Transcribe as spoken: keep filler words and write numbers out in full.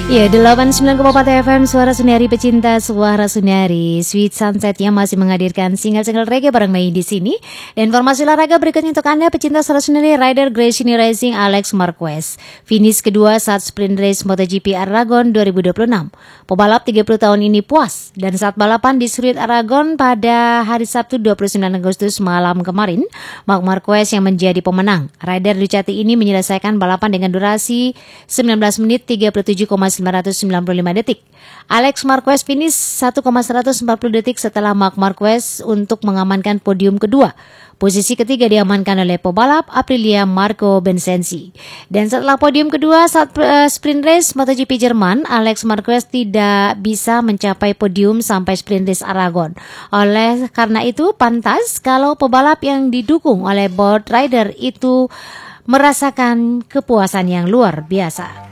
Ya, delapan puluh sembilan koma empat F M Suara Sundari pecinta Suara Sundari. Sweet Sunset yang masih menghadirkan single-single reggae bareng Mei di sini. Dan informasi olahraga berikutnya untuk Anda pecinta Suara Sundari. Rider Gresini Racing Alex Marquez finish kedua saat sprint race MotoGP Aragon dua ribu dua puluh enam. Pebalap tiga puluh tahun ini puas dan saat balapan di sirkuit Aragon pada hari Sabtu dua puluh sembilan Agustus malam kemarin, Marc Marquez yang menjadi pemenang. Rider Ducati ini menyelesaikan balapan dengan durasi sembilan belas menit tiga puluh tujuh koma sembilan sembilan puluh lima detik. Alex Marquez finish satu koma seratus empat puluh detik setelah Marc Marquez untuk mengamankan podium kedua. Posisi ketiga diamankan oleh pebalap Aprilia Marco Vincenzi. Dan setelah podium kedua saat uh, sprint race MotoGP Jerman, Alex Marquez tidak bisa mencapai podium sampai sprint race Aragon. Oleh karena itu, pantas kalau pebalap yang didukung oleh board rider itu merasakan kepuasan yang luar biasa.